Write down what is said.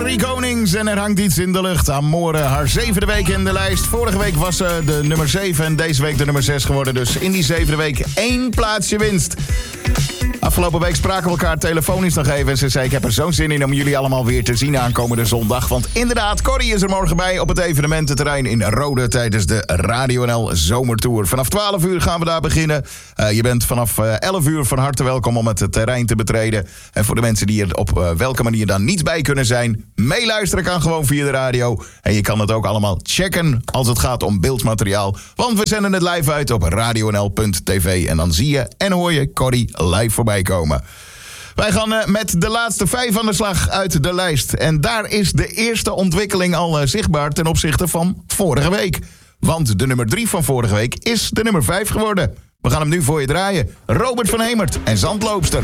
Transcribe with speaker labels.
Speaker 1: Corrie Konings en er hangt iets in de lucht. Amore, haar 7e week in de lijst. Vorige week was ze de nummer 7 en deze week de nummer 6 geworden. Dus in die 7e week 1 plaatsje winst. Afgelopen week spraken we elkaar telefonisch nog even. En ze zei, ik heb er zo'n zin in om jullie allemaal weer te zien aankomende zondag. Want inderdaad, Corrie is er morgen bij op het evenemententerrein in Rode tijdens de Radio NL Zomertour. Vanaf 12 uur gaan we daar beginnen. Je bent vanaf 11 uur van harte welkom om het terrein te betreden. En voor de mensen die er op welke manier dan niet bij kunnen zijn, meeluisteren kan gewoon via de radio. En je kan het ook allemaal checken als het gaat om beeldmateriaal. Want we zenden het live uit op radionl.tv. En dan zie je en hoor je Corrie live voorbij komen. Wij gaan met de laatste 5 aan de slag uit de lijst. En daar is de eerste ontwikkeling al zichtbaar ten opzichte van vorige week. Want de nummer 3 van vorige week is de nummer 5 geworden. We gaan hem nu voor je draaien. Robert van Hemert en Zandloopster.